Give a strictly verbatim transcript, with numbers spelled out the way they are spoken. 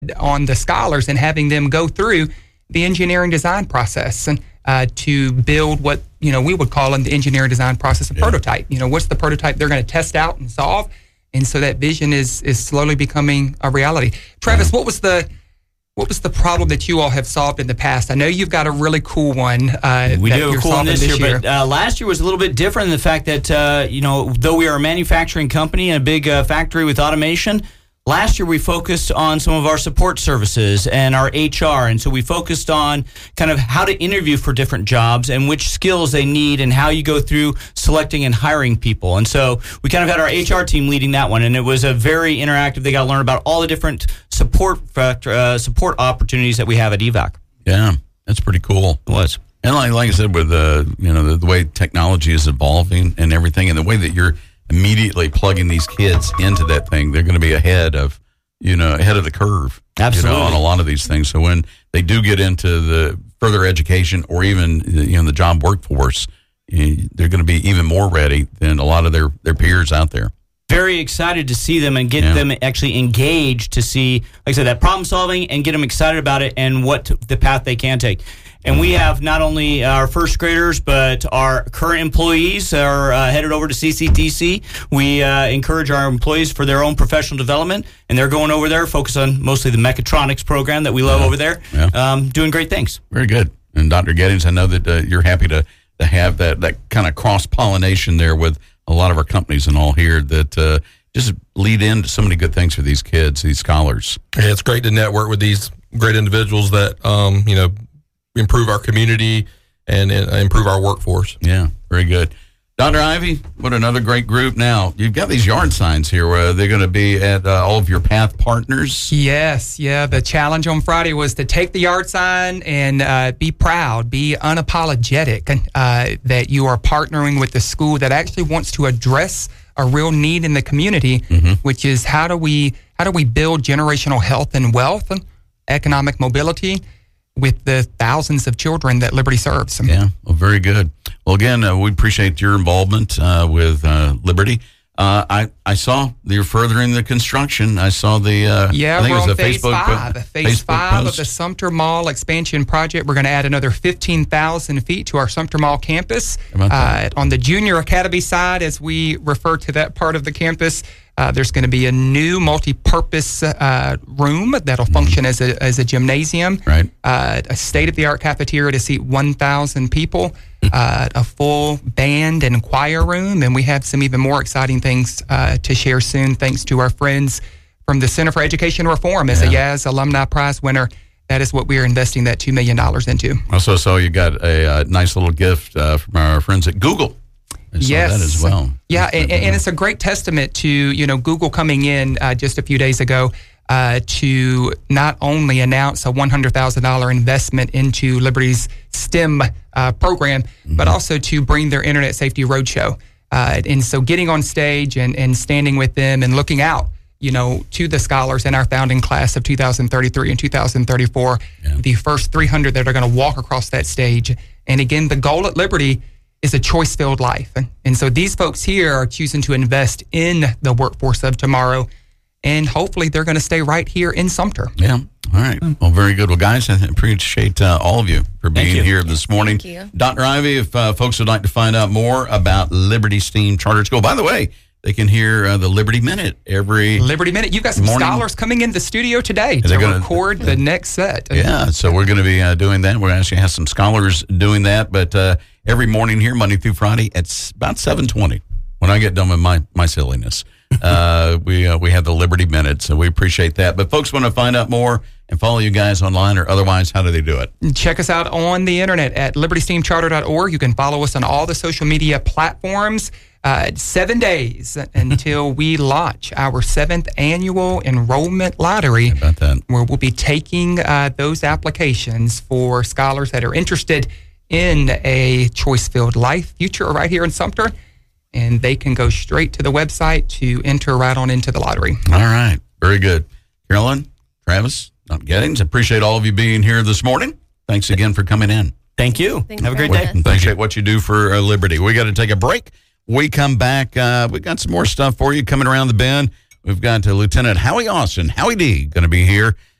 on the scholars and having them go through the engineering design process and uh, to build what, you know, we would call in the engineering design process a yeah. prototype. You know, what's the prototype they're going to test out and solve? And so that vision is is slowly becoming a reality. Travis, yeah. what was the what was the problem that you all have solved in the past? I know you've got a really cool one. Uh, we that do have a cool one this, this year, year, but uh, last year was a little bit different in the fact that, uh, you know, though we are a manufacturing company and a big uh, factory with automation, last year we focused on some of our support services and our H R, and so we focused on kind of how to interview for different jobs and which skills they need and how you go through selecting and hiring people. And so we kind of had our H R team leading that one, and it was a very interactive. They got to learn about all the different support factor, uh, support opportunities that we have at E V A C. Yeah, that's pretty cool. It was. And like, like I said, with uh, you know the, the way technology is evolving and everything, and the way that you're immediately plugging these kids into that thing, they're going to be ahead of, you know, ahead of the curve. Absolutely. You know, on a lot of these things. So when they do get into the further education or even, you know, the job workforce, they're going to be even more ready than a lot of their, their peers out there. Very excited to see them and get yeah. them actually engaged to see, like I said, that problem solving and get them excited about it and what the path they can take. And we have not only our first graders, but our current employees are uh, headed over to C C T C. We uh, encourage our employees for their own professional development, and they're going over there, focus on mostly the mechatronics program that we love yeah. over there, yeah. um, doing great things. Very good. And Doctor Gettings, I know that uh, you're happy to, to have that, that kind of cross-pollination there with a lot of our companies and all here that uh, just lead into so many good things for these kids, these scholars. Yeah, it's great to network with these great individuals that, um, you know, improve our community and, and improve our workforce. Yeah, very good. Doctor Ivy, what another great group. Now, you've got these yard signs here where they're going to be at uh, all of your path partners. Yes, yeah. The challenge on Friday was to take the yard sign and uh, be proud, be unapologetic uh, that you are partnering with the school that actually wants to address a real need in the community, mm-hmm. which is how do we how do we build generational health and wealth, and economic mobility with the thousands of children that Liberty serves. Yeah, well, very good. Well, again, uh, we appreciate your involvement uh, with uh, Liberty. Uh, I, I saw that you're furthering the construction. I saw the uh, yeah, I think we're it was on the phase Facebook five. Po- phase Facebook five post. of the Sumter Mall expansion project. We're going to add another fifteen thousand feet to our Sumter Mall campus. Uh, on the Junior Academy side, as we refer to that part of the campus, uh, there's going to be a new multi-purpose uh, room that'll function mm-hmm. as a as a gymnasium. Right. Uh, a state-of-the-art cafeteria to seat one thousand people. Uh, a full band and choir room, and we have some even more exciting things uh, to share soon, thanks to our friends from the Center for Education Reform as yeah. a Yaz Alumni Prize winner. That is what we are investing that two million dollars into. Also saw you got a, a nice little gift uh, from our friends at Google. I saw yes. that as well. Yeah, and, and it's a great testament to, you know, Google coming in uh, just a few days ago Uh, to not only announce a one hundred thousand dollars investment into Liberty's STEM uh, program, mm-hmm. but also to bring their Internet Safety Roadshow. Uh, and so getting on stage and, and standing with them and looking out, you know, to the scholars in our founding class of two thousand thirty-three and two thousand thirty-four, yeah. the first three hundred that are going to walk across that stage. And again, the goal at Liberty is a choice-filled life. And, and so these folks here are choosing to invest in the workforce of tomorrow. And hopefully they're going to stay right here in Sumter. Yeah. All right. Well, very good. Well, guys, I appreciate uh, all of you for being here this morning. Thank you. Doctor Ivy, if uh, folks would like to find out more about Liberty STEAM Charter School, by the way, they can hear uh, the Liberty Minute every Liberty Minute. You've got some morning. Scholars coming in the studio today to gonna, record the next set. Yeah. So we're going to be uh, doing that. We're going to actually have some scholars doing that. But uh, every morning here, Monday through Friday, it's about seven twenty when I get done with my, my silliness. uh, we uh, we have the Liberty Minute, so we appreciate that. But folks want to find out more and follow you guys online or otherwise, how do they do it? Check us out on the internet at liberty steam charter dot org. You can follow us on all the social media platforms. Uh, seven days until we launch our seventh annual enrollment lottery. How about that? Where we'll be taking uh, those applications for scholars that are interested in a choice-filled life future right here in Sumter. And they can go straight to the website to enter right on into the lottery. All right. Very good. Carolyn, Travis, Doctor Gettings, appreciate all of you being here this morning. Thanks again for coming in. Thank you. Thanks Have a great for day. having us. Appreciate what you do for uh, Liberty. We got to take a break. We come back. Uh, we got some more stuff for you coming around the bend. We've got uh, Lieutenant Howie Austin, Howie D, going to be here.